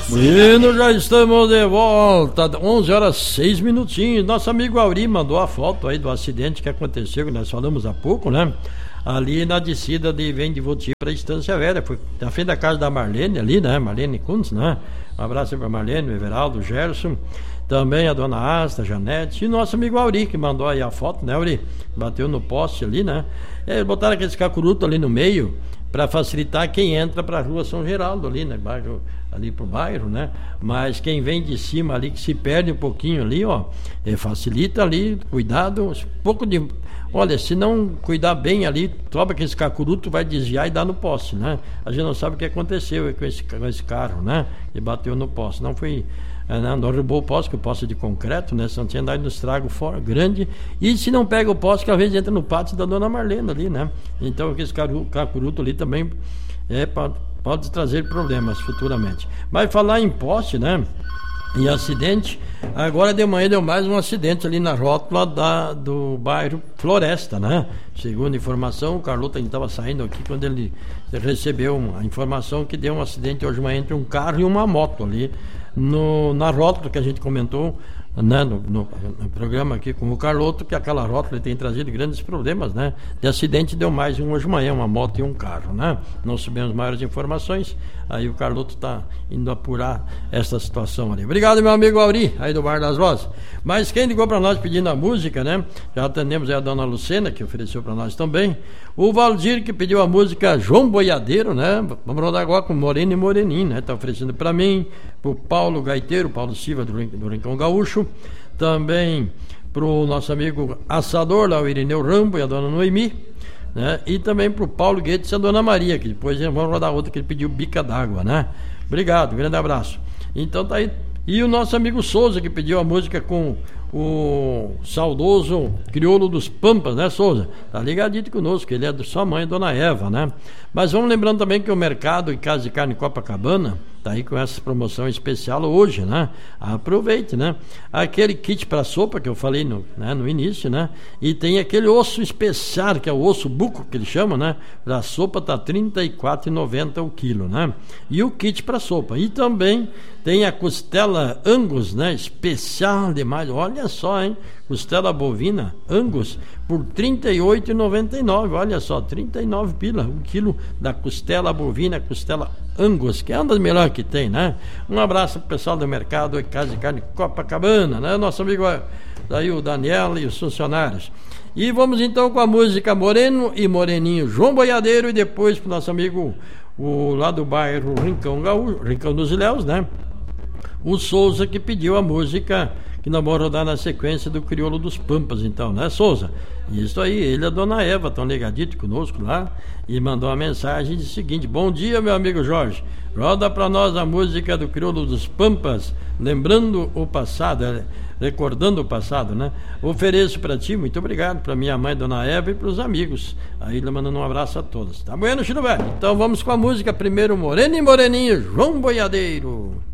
Bueno, já estamos de volta, 11 horas 6 minutinhos. Nosso amigo Auri mandou a foto aí do acidente que aconteceu, que nós falamos há pouco, né? Ali na descida de Vem de Voti para a Estância Velha, foi na frente da casa da Marlene ali, né? Marlene Kuntz, né? Um abraço para Marlene, o Everaldo, o Gerson, também a dona Asta, a Janete e nosso amigo Auri, que mandou aí a foto, né, Auri? Bateu no poste ali, né? Eles botaram aqueles cacurutos ali no meio para facilitar quem entra para a rua São Geraldo ali, né? Bairro, ali pro bairro, né? Mas quem vem de cima ali, que se perde um pouquinho ali, ó, facilita ali, cuidado, pouco de... Olha, se não cuidar bem ali, troca que esse cacuruto vai desviar e dar no poste, né? A gente não sabe o que aconteceu com esse carro, né? Que bateu no poste. Não foi... Não derrubou o poste, que o poste é de concreto, né? Se não tinha dado um estrago grande. E se não pega o poste, que às vezes entra no pátio da dona Marlene ali, né? Então esse cacuruto ali também pode trazer problemas futuramente. Mas falar em poste, né? E acidente, agora de manhã deu mais um acidente ali na rótula do bairro Floresta, né? Segundo informação, o Carlota estava saindo aqui quando ele recebeu a informação que deu um acidente hoje de manhã entre um carro e uma moto ali na rótula que a gente comentou, né, no programa aqui com o Carloto, que aquela rótula tem trazido grandes problemas, né? De acidente deu mais um hoje de manhã, uma moto e um carro, né? Não sabemos maiores informações, aí o Carloto está indo apurar essa situação ali. Obrigado, meu amigo Auri, aí do Bar das Rosas. Mas quem ligou para nós pedindo a música, né? Já atendemos aí a dona Lucena, que ofereceu para nós também. O Valdir, que pediu a música João Boiadeiro, né? Vamos rodar agora com Moreno e Moreninho, né? Tá oferecendo para mim, pro Paulo Gaiteiro, Paulo Silva do Rincão Gaúcho, também pro nosso amigo assador lá, o Irineu Rambo e a dona Noemi, né? E também pro Paulo Guedes e a dona Maria, que depois vamos rodar outra que ele pediu bica d'água, né? Obrigado, grande abraço. Então tá aí. E o nosso amigo Souza, que pediu a música com o saudoso crioulo dos Pampas, né, Souza? Tá ligadito conosco, ele é de sua mãe, dona Eva, né? Mas vamos lembrando também que o mercado e Casa de Carne Copacabana tá aí com essa promoção especial hoje, né? Aproveite, né? Aquele kit para sopa que eu falei no início, né? E tem aquele osso especial, que é o osso buco, que ele chama, né? Para sopa tá R$ 34,90 o quilo, né? E o kit para sopa. E também tem a costela Angus, né? Especial demais, olha só, hein? Costela bovina Angus por R$ 38,99, olha só, 39 pila o quilo da costela bovina, costela Angus, que é uma das melhores que tem, né? Um abraço pro pessoal do mercado Casa de Carne Copacabana, né? Nosso amigo daí o Daniel e os funcionários. E vamos então com a música Moreno e Moreninho, João Boiadeiro, e depois pro nosso amigo lá do bairro Rincão dos Ilhéus, né? O Souza, que pediu a música que nós vamos rodar na sequência do Crioulo dos Pampas, então, né, Souza? Isso aí, ele e a dona Eva estão ligadito conosco lá e mandou uma mensagem de seguinte: bom dia, meu amigo Jorge, roda pra nós a música do Crioulo dos Pampas, lembrando o passado, recordando o passado, né? Ofereço pra ti, muito obrigado, pra minha mãe, dona Eva, e pros amigos. Aí ele mandando um abraço a todos. Tá bueno, Chico Velho? Então vamos com a música primeiro, Moreno e Moreninho, João Boiadeiro.